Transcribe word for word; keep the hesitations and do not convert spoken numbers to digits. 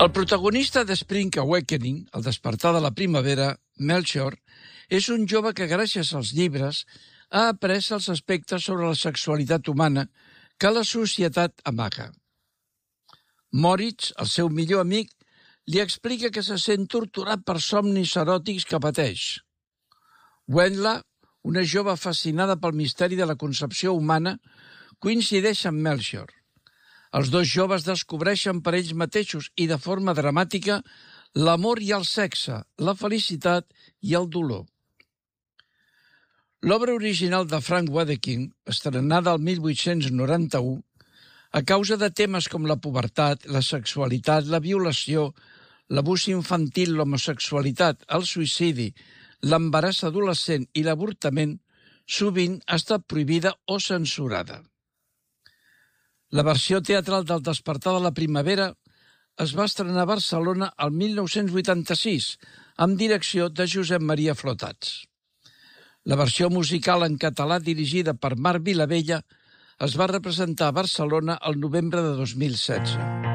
El protagonista de Spring Awakening, El despertar de la primavera, Melchior, és un jove que gràcies als llibres ha après els aspectes sobre la sexualitat humana que la societat amaga. Moritz, el seu millor amic, li explica que se sent torturat per somnis eròtics que pateix. Wendla, una jove fascinada pel misteri de la concepció humana, coincideix amb Melchior. Els dos joves descobreixen per ells mateixos i de forma dramàtica l'amor i el sexe, la felicitat i el dolor. L'obra original de Frank Wedekind, estrenada el mil vuit-cents noranta-u, a causa de temes com la pubertat, la sexualitat, la violació, l'abús infantil, l'homosexualitat, el suïcidi, l'embaràs adolescent i l'avortament, sovint ha estat prohibida o censurada. La versió teatral del Despertar de la primavera es va estrenar a Barcelona el mil nou-cents vuitanta-sis, amb direcció de Josep Maria Flotats. La versió musical en català dirigida per Marc Vilavella es va representar a Barcelona el novembre de dos mil setze.